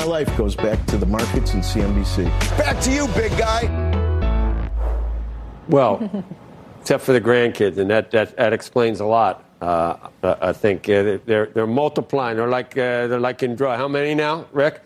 My life goes back to the markets and CNBC. Back to you, big guy. Well, except for the grandkids, and that explains a lot. I think they're multiplying. They're like in draw. How many now, Rick?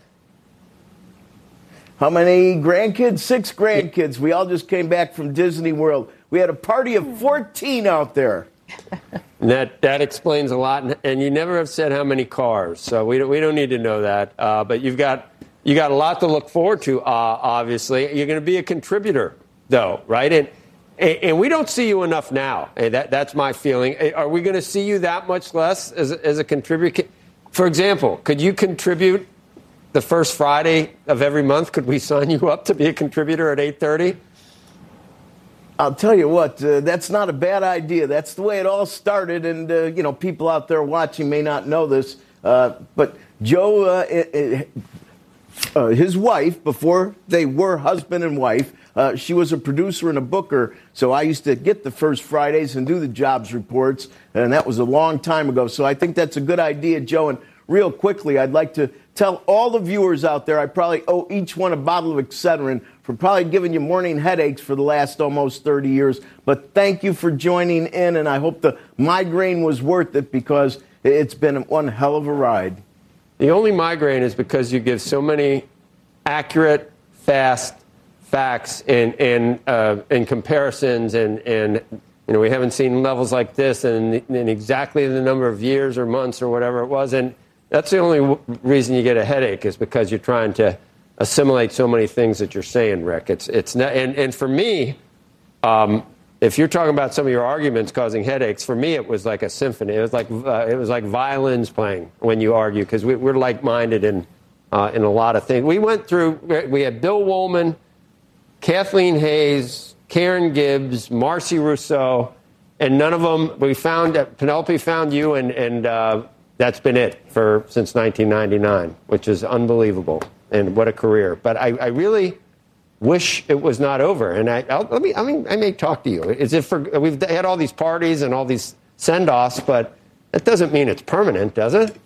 How many grandkids? 6 grandkids. We all just came back from Disney World. We had a party of 14 out there. And that explains a lot. And you never have said how many cars, so we don't need to know that. But you got a lot to look forward to. Obviously, you're going to be a contributor, though, right? And we don't see you enough now. That's my feeling. Are we going to see you that much less as a contributor? For example, could you contribute the first Friday of every month? Could we sign you up to be a contributor at 8:30? I'll tell you what, that's not a bad idea. That's the way it all started. And, people out there watching may not know this. But Joe, his wife, before they were husband and wife, she was a producer and a booker. So I used to get the first Fridays and do the jobs reports. And that was a long time ago. So I think that's a good idea, Joe. And real quickly, I'd like to tell all the viewers out there I probably owe each one a bottle of Excedrin for probably giving you morning headaches for the last almost 30 years. But thank you for joining in, and I hope the migraine was worth it because it's been one hell of a ride. The only migraine is because you give so many accurate, fast facts and comparisons, and we haven't seen levels like this in exactly the number of years or months or whatever it was. And that's the only reason you get a headache is because you're trying to assimilate so many things that you're saying, Rick. It's not, and for me, if you're talking about some of your arguments causing headaches, for me it was like a symphony. It was like violins playing when you argue because we're like-minded in a lot of things. We had Bill Woolman, Kathleen Hayes, Karen Gibbs, Marcy Rousseau, and none of them. Penelope found you, and that's been it since 1999, which is unbelievable. And what a career. But I really wish it was not over. And I may talk to you. We've had all these parties and all these send-offs, but that doesn't mean it's permanent, does it?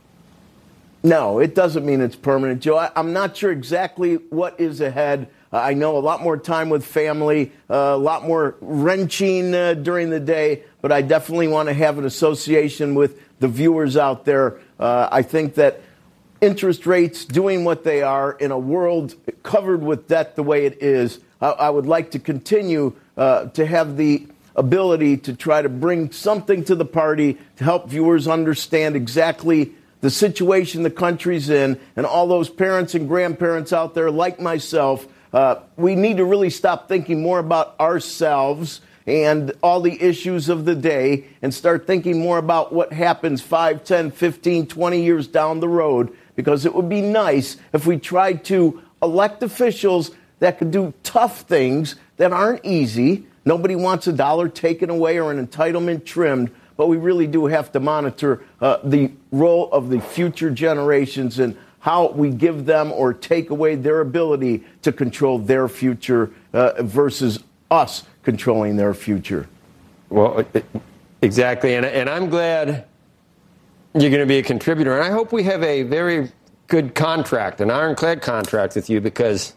No, it doesn't mean it's permanent, Joe. I'm not sure exactly what is ahead. I know a lot more time with family, a lot more wrenching during the day, but I definitely want to have an association with the viewers out there. I think that interest rates doing what they are in a world covered with debt the way it is, I would like to continue to have the ability to try to bring something to the party to help viewers understand exactly the situation the country's in, and all those parents and grandparents out there like myself. We need to really stop thinking more about ourselves and all the issues of the day and start thinking more about what happens 5, 10, 15, 20 years down the road, because it would be nice if we tried to elect officials that could do tough things that aren't easy. Nobody wants a dollar taken away or an entitlement trimmed, but we really do have to monitor the role of the future generations and how we give them or take away their ability to control their future versus us controlling their future. Well, exactly. And I'm glad you're going to be a contributor. And I hope we have a very good contract, an ironclad contract with you, because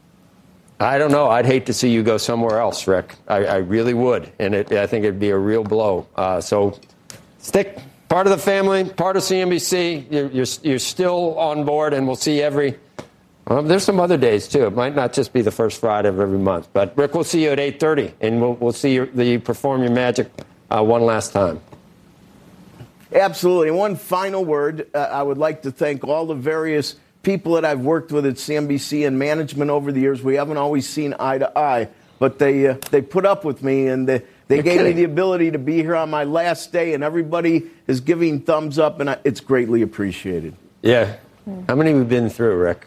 I don't know. I'd hate to see you go somewhere else, Rick. I really would. And I think it'd be a real blow. So stick part of the family, part of CNBC. You're still on board, and we'll see you there's some other days, too. It might not just be the first Friday of every month. But, Rick, we'll see you at 8:30, and we'll see you perform your magic one last time. Absolutely. And one final word. I would like to thank all the various people that I've worked with at CNBC and management over the years. We haven't always seen eye to eye, but they put up with me, and they gave me the ability to be here on my last day, and everybody is giving thumbs up, and it's greatly appreciated. Yeah. How many have we been through, Rick?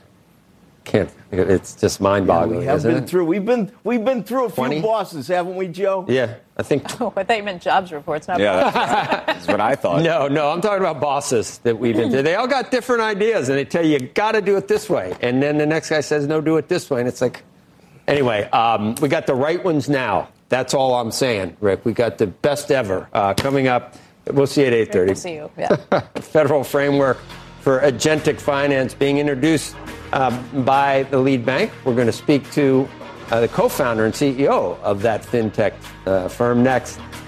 It's just mind-boggling. We have been through. We've been through a few 20? bosses, haven't we, Joe? Yeah, I think. Oh, I thought you meant jobs reports, not bosses. That's what I thought. No, I'm talking about bosses that we've been through. They all got different ideas, and they tell you got to do it this way, and then the next guy says no, do it this way, and it's like, anyway, we got the right ones now. That's all I'm saying, Rick. We got the best ever coming up. We'll see you at 8:30. We'll see you. Yeah. Federal framework for agentic finance being introduced by the lead bank. We're going to speak to the co-founder and CEO of that fintech firm next.